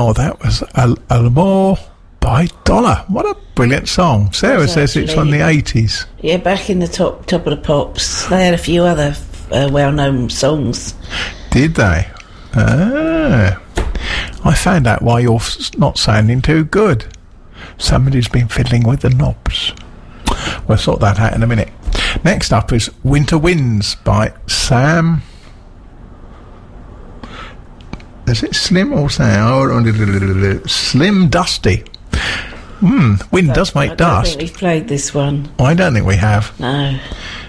Oh, that was Amour by Dollar. What a brilliant song. Sarah says it's from the 80s. Yeah, back in the top of the pops. They had a few other well-known songs. Did they? Ah. I found out why you're not sounding too good. Somebody's been fiddling with the knobs. We'll sort that out in a minute. Next up is Winter Winds by Sam. Is it Slim or Sam? Slim Dusty. Wind does make dust. I don't think we've played this one. I don't think we have. No.